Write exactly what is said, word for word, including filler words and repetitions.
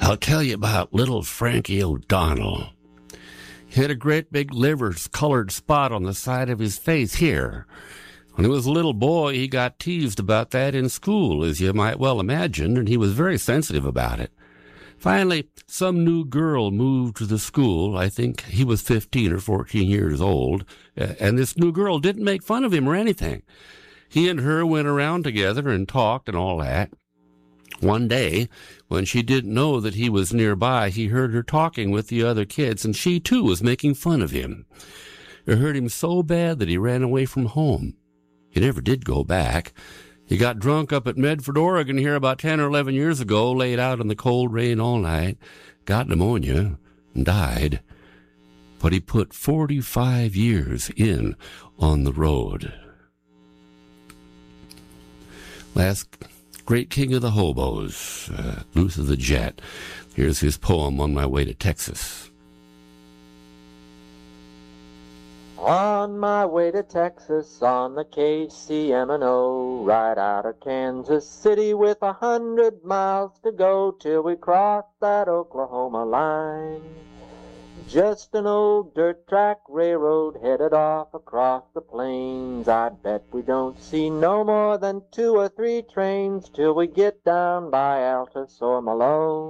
I'll tell you about little Frankie O'Donnell. He had a great big liver-colored spot on the side of his face here. When he was a little boy, he got teased about that in school, as you might well imagine, and he was very sensitive about it. Finally, some new girl moved to the school. I think he was fifteen or fourteen years old, and this new girl didn't make fun of him or anything. He and her went around together and talked and all that. One day, when she didn't know that he was nearby, he heard her talking with the other kids, and she, too, was making fun of him. It hurt him so bad that he ran away from home. He never did go back. He got drunk up at Medford, Oregon here about ten or eleven years ago, laid out in the cold rain all night, got pneumonia, and died. But he put forty-five years in on the road. Last great king of the hobos, uh, Luther the Jet. Here's his poem, On My Way to Texas. On my way to Texas on the K C M and O, right out of Kansas City with a hundred miles to go till we cross that Oklahoma line. Just an old dirt track railroad headed off across the plains. I bet we don't see no more than two or three trains till we get down by Altus or Malone.